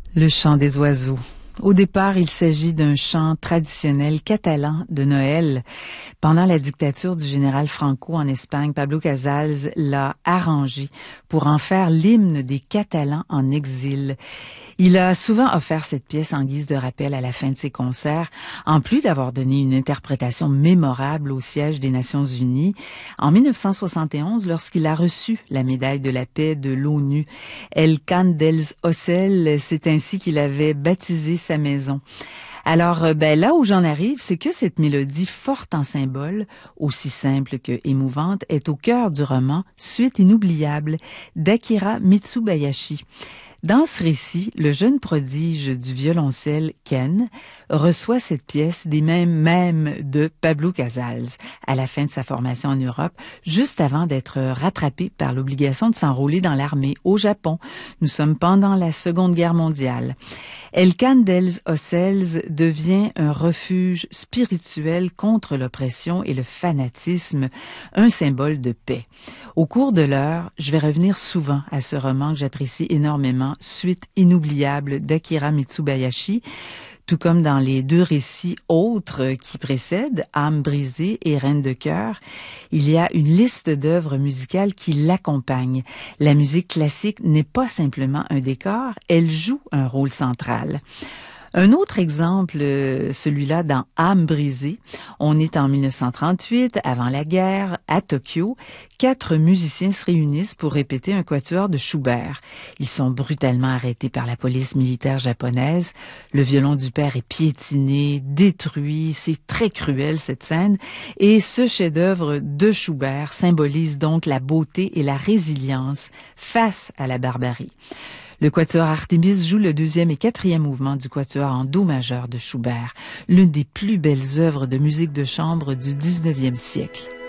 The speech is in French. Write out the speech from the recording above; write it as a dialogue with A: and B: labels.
A: Le chant des oiseaux. Au départ, il s'agit d'un chant traditionnel catalan de Noël. Pendant la dictature du général Franco en Espagne, Pablo Casals l'a arrangé pour en faire l'hymne des Catalans en exil. Il a souvent offert cette pièce en guise de rappel à la fin de ses concerts, en plus d'avoir donné une interprétation mémorable au siège des Nations Unies en 1971 lorsqu'il a reçu la médaille de la paix de l'ONU. El Can dels Ocells, c'est ainsi qu'il avait baptisé sa maison. Alors, là où j'en arrive, c'est que cette mélodie forte en symbole, aussi simple que émouvante, est au cœur du roman Suite inoubliable d'Akira Mitsubayashi. Dans ce récit, le jeune prodige du violoncelle Ken reçoit cette pièce des mêmes de Pablo Casals à la fin de sa formation en Europe, juste avant d'être rattrapé par l'obligation de s'enrôler dans l'armée au Japon. Nous sommes pendant la Seconde Guerre mondiale. El Can dels Ocells devient un refuge spirituel contre l'oppression et le fanatisme, un symbole de paix. Au cours de l'heure, je vais revenir souvent à ce roman que j'apprécie énormément, Suite inoubliable d'Akira Mitsubayashi, tout comme dans les deux récits autres qui précèdent, Âme brisée et Reine de cœur, il y a une liste d'œuvres musicales qui l'accompagnent. La musique classique n'est pas simplement un décor, elle joue un rôle central. Un autre exemple, celui-là dans Âme brisée, on est en 1938, avant la guerre, à Tokyo. 4 musiciens se réunissent pour répéter un quatuor de Schubert. Ils sont brutalement arrêtés par la police militaire japonaise. Le violon du père est piétiné, détruit. C'est très cruel, cette scène. Et ce chef-d'œuvre de Schubert symbolise donc la beauté et la résilience face à la barbarie. Le quatuor Artémis joue le 2e et 4e mouvement du quatuor en do majeur de Schubert, l'une des plus belles œuvres de musique de chambre du 19e siècle.